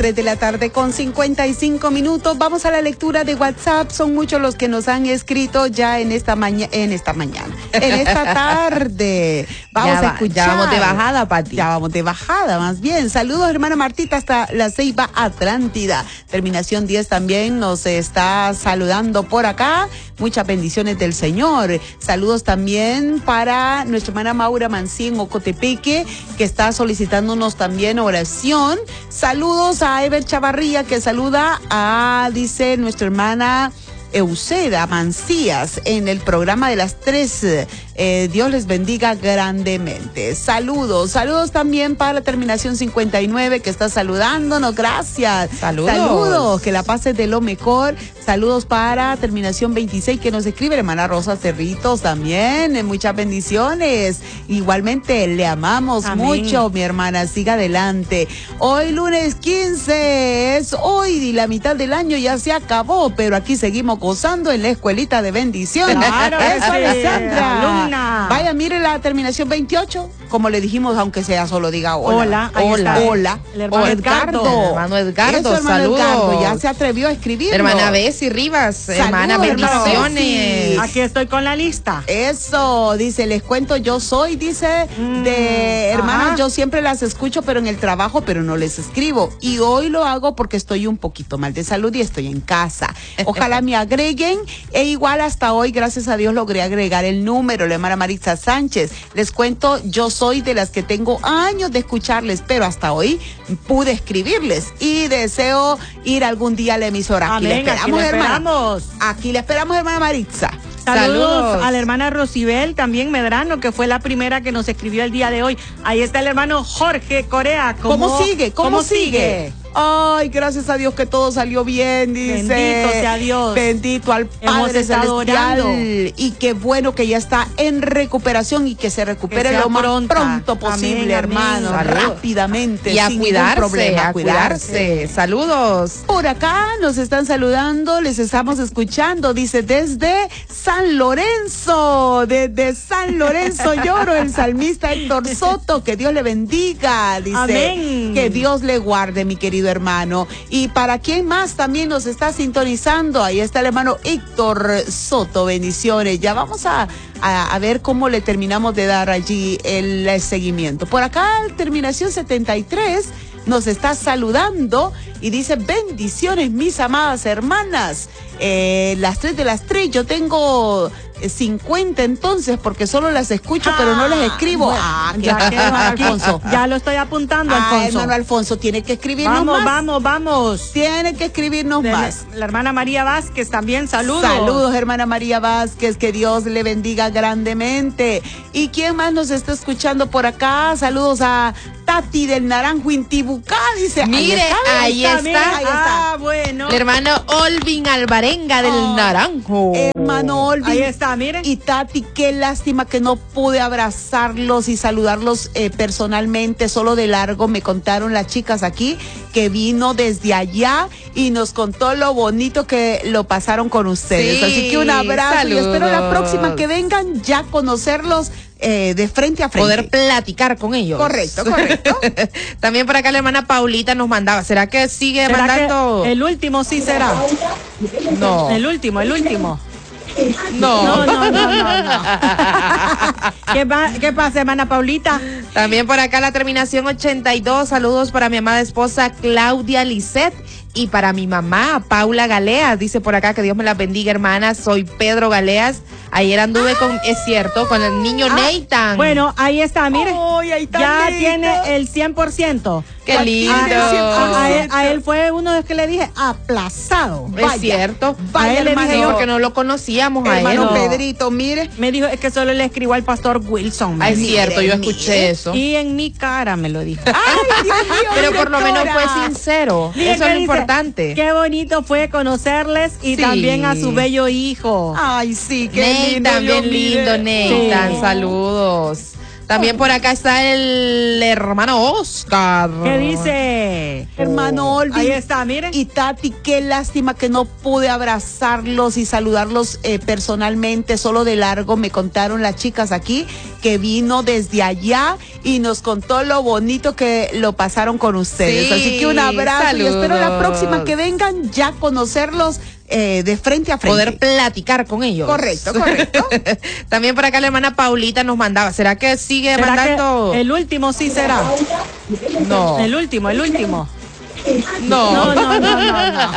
3 de la tarde con 55 minutos. Vamos a la lectura de WhatsApp. Son muchos los que nos han escrito ya en esta mañana, en esta tarde. Vamos a escuchar. Ya vamos de bajada, Pati. Ya vamos de bajada, más bien. Saludos, hermana Martita, hasta La Ceiba, Atlántida. Terminación 10 también nos está saludando por acá. Muchas bendiciones del Señor. Saludos también para nuestra hermana Maura Mancí en Ocotepeque, que está solicitándonos también oración. Saludos a Ever Chavarría, que saluda a, dice, nuestra hermana Euseda Mancías en el programa de las 3. Dios les bendiga grandemente. Saludos también para la terminación 59 que está saludándonos. Gracias. Saludos. Que la pases de lo mejor. Saludos para terminación 26 que nos escribe la hermana Rosa Cerritos también. Muchas bendiciones. Igualmente le amamos mucho, mi hermana. Siga adelante. Hoy lunes 15 es hoy y la mitad del año ya se acabó, pero aquí seguimos gozando en la escuelita de bendición. Claro, eso, sí, Alessandra. alumna. Vaya, mire la terminación 28, como le dijimos, aunque sea solo diga hola. Hola. El hermano Edgardo. Hermano Edgardo, saludos. Edgardo, ya se atrevió a escribirlo. Hermana Bessie Rivas, hermana, bendiciones. Aquí estoy con la lista. Eso, dice, les cuento, yo soy, dice, de hermanas, yo siempre las escucho, pero en el trabajo, pero no les escribo. Y hoy lo hago porque estoy un poquito mal de salud y estoy en casa. Ojalá me agreguen. E igual hasta hoy, gracias a Dios, logré agregar el número, la hermana Maritza Sánchez. Les cuento, yo soy de las que tengo años de escucharles, pero hasta hoy pude escribirles y deseo ir algún día a la emisora. Aquí le esperamos, hermana. Aquí le esperamos, hermana Maritza. Saludos a la hermana Rosibel, también Medrano, que fue la primera que nos escribió el día de hoy. Ahí está el hermano Jorge Corea. ¿Cómo sigue? ¿Cómo sigue? Ay, gracias a Dios que todo salió bien, dice. Bendito sea Dios. Bendito al Padre Celestial. Y qué bueno que ya está en recuperación y que se recupere lo más pronto posible, hermano. Rápidamente. Y a sin cuidarse, ningún problema, a cuidarse. Saludos. Por acá nos están saludando, les estamos escuchando, dice, desde San Lorenzo. Desde San Lorenzo lloro, el salmista Héctor Soto. Que Dios le bendiga, dice. Amén. Que Dios le guarde, mi querido hermano. Y para quien más también nos está sintonizando, ahí está el hermano Héctor Soto, bendiciones. Ya vamos a ver cómo le terminamos de dar allí el seguimiento. Por acá, terminación 73 nos está saludando y dice, bendiciones mis amadas hermanas. Las 3 de las 3, yo tengo 50 entonces, porque solo las escucho, pero no las escribo. Alfonso. Ya lo estoy apuntando, Alfonso. Hermano Alfonso, tiene que escribirnos más. Vamos. Tiene que escribirnos más. La hermana María Vázquez también, saludos. Saludos, hermana María Vázquez, que Dios le bendiga grandemente. ¿Y quién más nos está escuchando por acá? Saludos a Tati del Naranjo Intibucá, dice. Mire, ahí está. Bueno. El hermano Olvin Alvarenga del Naranjo. Hermano Olvin. Ahí está, miren. Y Tati, qué lástima que no pude abrazarlos y saludarlos personalmente, solo de largo. Me contaron las chicas aquí que vino desde allá y nos contó lo bonito que lo pasaron con ustedes. Sí, así que un abrazo. saludos. Y espero la próxima que vengan ya conocerlos de frente a frente. Poder platicar con ellos. Correcto. También por acá la hermana Paulita nos mandaba. ¿Será que sigue mandando? El último sí será. No. El último. No. ¿Qué pasa, hermana Paulita? También por acá la terminación 82. Saludos para mi amada esposa Claudia Lisset. Y para mi mamá, Paula Galeas, dice por acá que Dios me la bendiga, hermana. Soy Pedro Galeas. Ayer anduve es cierto, con el niño Nathan. Bueno, ahí está, mire. Ya lindo. tiene el 100%. Qué lindo. A él fue uno de los que le dije aplazado. Es cierto. Vaya, A él le dije hermano. porque no lo conocíamos a él. Hermano Pedrito, mire. Me dijo, es que solo le escribo al pastor Wilson. Es cierto, yo escuché eso. Y en mi cara me lo dijo. Ay, Dios mío, Pero por lo menos directora. fue sincero. Mire Eso que es lo dice, importante. Qué bonito fue conocerles y Sí. también a su bello hijo. Ay, sí, qué lindo. Nathan, bien lindo, Nathan. Sí. Saludos. También por acá está el hermano Oscar. ¿Qué dice? Hermano Olvin. Ahí está, miren. Y Tati, qué lástima que no pude abrazarlos y saludarlos personalmente, solo de largo. Me contaron las chicas aquí que vino desde allá y nos contó lo bonito que lo pasaron con ustedes. Sí, así que un abrazo saludos. y espero la próxima que vengan ya conocerlos de frente a frente. Poder platicar con ellos. Correcto. También por acá la hermana Paulita nos mandaba. ¿Será que sigue ¿Será mandando? que el último sí será? No. El último. No. No.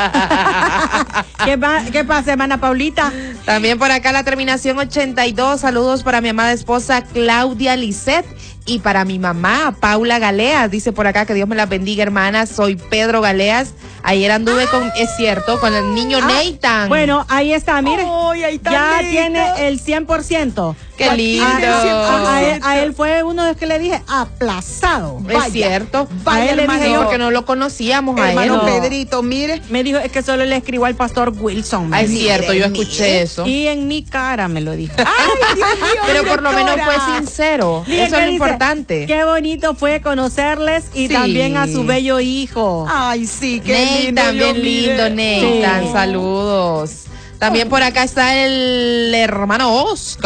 ¿Qué pasa, hermana Paulita? También por acá la terminación 82. Saludos para mi amada esposa Claudia Lisset y para mi mamá Paula Galeas. Dice por acá que Dios me la bendiga, hermana. Soy Pedro Galeas. Ayer anduve es cierto, con el niño Nathan. Bueno, ahí está, mire. Ahí está ya lindo. tiene el 100%. Qué lindo. A él fue uno de los que le dije aplazado. Es cierto. Vaya, A él le hermano. dije yo, Porque no lo conocíamos a él. Hermano No. Pedrito, mire. me dijo, es que solo le escribo al pastor Wilson. Ah, es Mire, cierto, yo mire. escuché eso. Y en mi cara me lo dijo. Ay, Dios mío, Pero por lo menos directora. fue sincero. Mire Eso que es lo dice, importante. Qué bonito fue conocerles y Sí. también a su bello hijo. Ay, sí, qué lindo. Nathan, yo bien lindo, mire. Nathan. Sí. Saludos. También por acá está el hermano Oscar.